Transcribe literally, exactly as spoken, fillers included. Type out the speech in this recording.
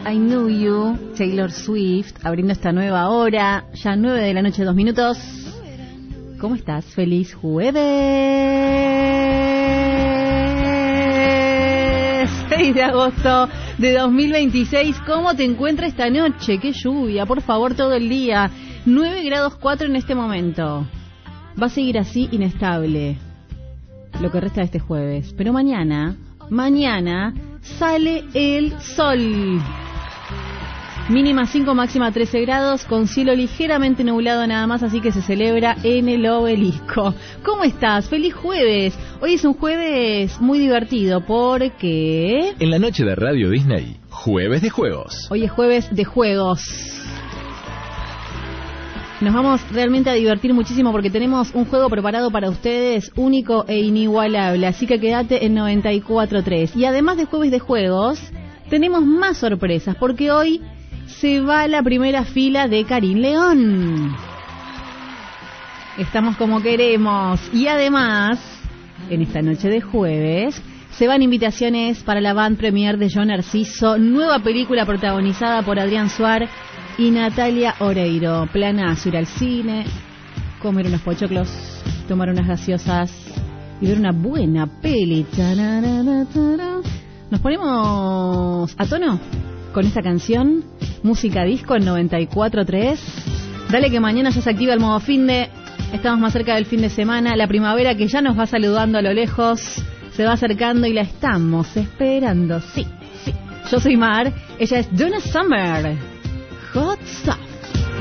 I Knew You, Taylor Swift, abriendo esta nueva hora, ya nueve de la noche, dos minutos. ¿Cómo estás? ¡Feliz jueves! seis de agosto de dos mil veintiséis. ¿Cómo te encuentras esta noche? ¡Qué lluvia! Por favor, todo el día. nueve grados cuatro en este momento. Va a seguir así, inestable, lo que resta de este jueves. Pero mañana, mañana, sale el sol. Mínima cinco, máxima trece grados, con cielo ligeramente nublado nada más, así que se celebra en el Obelisco. ¿Cómo estás? ¡Feliz jueves! Hoy es un jueves muy divertido porque... En la noche de Radio Disney, Jueves de Juegos. Hoy es jueves de juegos. Nos vamos realmente a divertir muchísimo porque tenemos un juego preparado para ustedes único e inigualable, así que quédate en noventa y cuatro tres. Y además de jueves de juegos, tenemos más sorpresas porque hoy se va a la primera fila de Karim León. Estamos como queremos. Y además, en esta noche de jueves, se van invitaciones para la Van Premier de John Narciso, nueva película protagonizada por Adrián Suar y Natalia Oreiro. Planazo, ir al cine, comer unos pochoclos, tomar unas gaseosas y ver una buena peli. Nos ponemos a tono con esta canción, música disco en noventa y cuatro tres. Dale que mañana ya se activa el modo finde. Estamos más cerca del fin de semana. La primavera que ya nos va saludando a lo lejos se va acercando y la estamos esperando. Sí, sí. Yo soy Mar, ella es Donna Summer. Hot Stuff.